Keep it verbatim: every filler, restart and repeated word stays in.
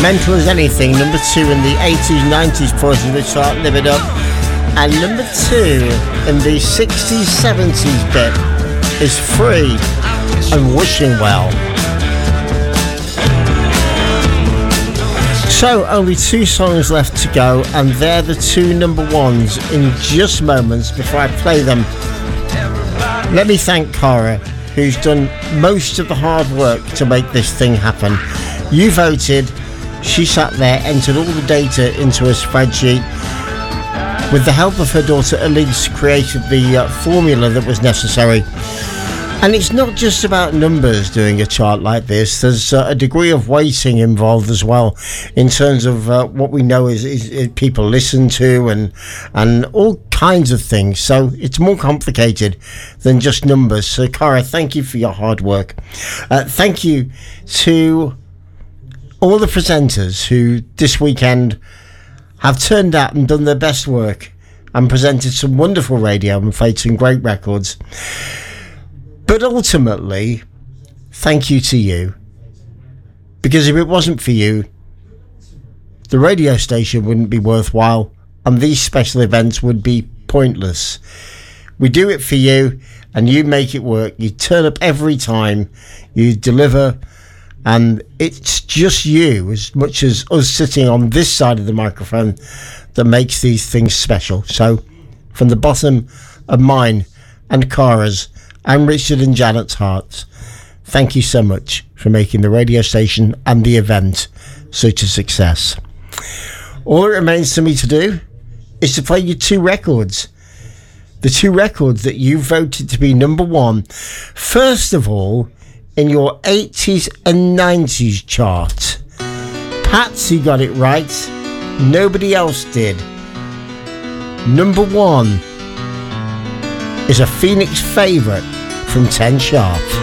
Mental as Anything, number two in the eighties, nineties portion of the chart, Live It Up. And number two in the sixties, seventies bit is Free and Wishing Well. So, only two songs left to go, and they're the two number ones in just moments before I play them. Let me thank Cara, who's done most of the hard work to make this thing happen. You voted. She sat there, entered all the data into a spreadsheet. With the help of her daughter Elise, created the uh, formula that was necessary. And it's not just about numbers doing a chart like this. There's uh, a degree of weighting involved as well, in terms of uh, what we know is, is, is people listen to and and all kinds of things. So it's more complicated than just numbers. So Cara, thank you for your hard work. Uh, thank you to all the presenters who this weekend have turned out and done their best work and presented some wonderful radio and played some great records. But ultimately, thank you to you. Because if it wasn't for you, the radio station wouldn't be worthwhile and these special events would be pointless. We do it for you and you make it work. You turn up every time, you deliver. And it's just you, as much as us sitting on this side of the microphone, that makes these things special. So, from the bottom of mine and Cara's and Richard and Janet's hearts, thank you so much for making the radio station and the event such a success. All that remains for me to do is to play you two records. The two records that you voted to be number one. First of all, in your eighties and nineties chart, Patsy got it right, nobody else did. Number one is a Phoenix favourite from ten Sharp.